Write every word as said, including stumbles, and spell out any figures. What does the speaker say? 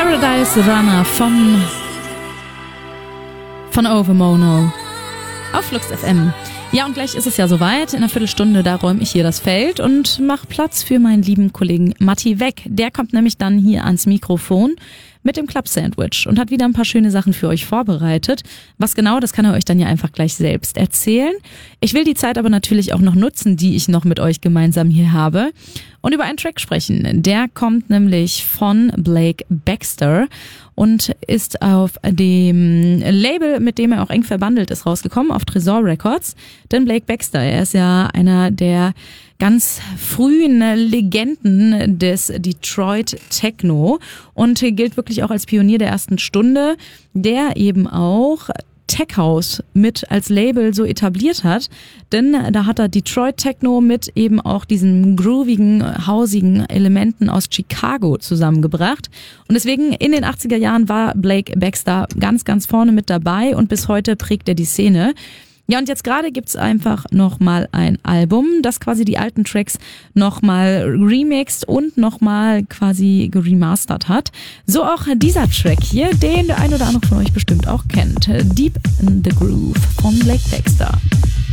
Paradise Runner von, von Overmono auf Flux F M. Ja, und gleich ist es ja soweit. In einer Viertelstunde, da räume ich hier das Feld und mache Platz für meinen lieben Kollegen Matti weg. Der kommt nämlich dann hier ans Mikrofon mit dem Club Sandwich und hat wieder ein paar schöne Sachen für euch vorbereitet. Was genau, das kann er euch dann ja einfach gleich selbst erzählen. Ich will die Zeit aber natürlich auch noch nutzen, die ich noch mit euch gemeinsam hier habe, und über einen Track sprechen. Der kommt nämlich von Blake Baxter und ist auf dem Label, mit dem er auch eng verbandelt ist, rausgekommen, auf Tresor Records. Denn Blake Baxter, er ist ja einer der ganz frühen Legenden des Detroit Techno und gilt wirklich auch als Pionier der ersten Stunde, der eben auch Tech House mit als Label so etabliert hat, denn da hat er Detroit Techno mit eben auch diesen groovigen, hausigen Elementen aus Chicago zusammengebracht, und deswegen in den achtziger Jahren war Blake Baxter ganz, ganz vorne mit dabei und bis heute prägt er die Szene. Ja, und jetzt gerade gibt's einfach nochmal ein Album, das quasi die alten Tracks nochmal remixed und nochmal quasi geremastert hat. So auch dieser Track hier, den der ein oder andere von euch bestimmt auch kennt. Deep in the Groove von Blake Baxter.